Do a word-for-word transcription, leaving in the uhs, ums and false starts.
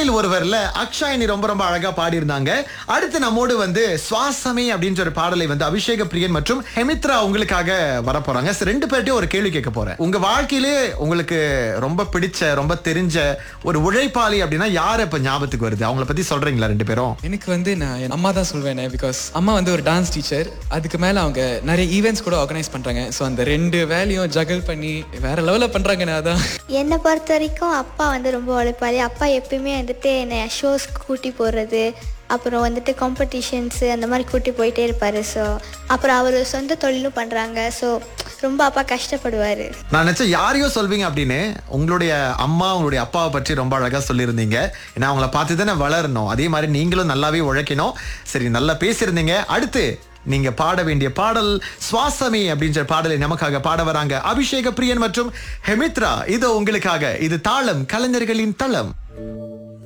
உங்களில் ஒருவர்ல அக்ஷாயினி ரொம்ப ரொம்ப அழகா பாடியிருந்தாங்க. அடுத்து நம்மோடு வந்து சுவாசமே அப்படின்ற ஒரு பாடலை வந்து அபிஷேக பிரியன் மற்றும் ஹெமித்ரா உங்களுக்காக வரப்போறாங்க. சரி, ரெண்டு பேர்ட்டையும் ஒரு கேள்வி கேட்க போறேன். உங்க வாழ்க்கையிலே உங்களுக்கு ரொம்ப பிடிச்ச ரொம்ப தெரிஞ்ச ஒரு உழைப்பாளி அப்படின்னா யாரை இப்ப ஞாபகத்துக்கு வருது? அவங்கள பத்தி சொல்றீங்களா ரெண்டு பேரும்? எனக்கு வந்து நான் என் அம்மா தான் சொல்வேன். பிகாஸ் அம்மா வந்து ஒரு டான்ஸ் டீச்சர். அதுக்கு மேல அவங்க நிறைய ஈவெண்ட்ஸ் கூட ஆர்கனைஸ் பண்றாங்க. ஸோ அந்த ரெண்டு வேலையும் ஜகல் பண்ணி வேற லெவலில் பண்றாங்க. அதான் என்னை பொறுத்த வரைக்கும் அப்பா வந்து ரொம்ப உழைப்பாளி. அப்பா எப்பயுமே வந்துட்டு என்னை ஷோஸ்க்கு கூட்டி போடுறது, அப்புறம் வந்துட்டு காம்படிஷன்ஸு அந்த மாதிரி கூட்டி போயிட்டே இருப்பார். ஸோ அப்புறம் அவர் சொந்த தொழிலும் பண்ணுறாங்க. ஸோ ரொம்ப அப்பா கஷ்டப்படுவார். நான் நினச்சேன் யாரையும் சொல்வீங்க அப்படின்னு. உங்களுடைய அம்மா உங்களுடைய அப்பாவை பற்றி ரொம்ப அழகாக சொல்லியிருந்தீங்க. ஏன்னா அவங்கள பார்த்து தானே வளரணும். அதே மாதிரி நீங்களும் நல்லாவே உழைக்கணும். சரி, நல்லா பேசியிருந்தீங்க. அடுத்து நீங்க பாட வேண்டிய பாடல் சுவாசமே அப்படின்ற பாடலை நமக்காக பாட வராங்க அபிஷேக பிரியன் மற்றும் ஹெமித்ரா. இது உங்களுக்காக. இது தாளம், கலைஞர்களின் தளம்.